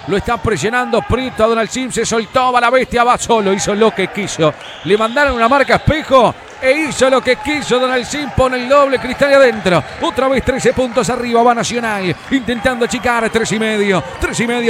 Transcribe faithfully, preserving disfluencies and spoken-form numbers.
Lo está presionando Prieto a Donald Sim. Se soltó, va la bestia, va solo. Hizo lo que quiso. Le mandaron una marca espejo e hizo lo que quiso. Donald Sim pone el doble, Cristal adentro. Otra vez trece puntos arriba va Nacional. Intentando achicar tres y medio. Tres y medio.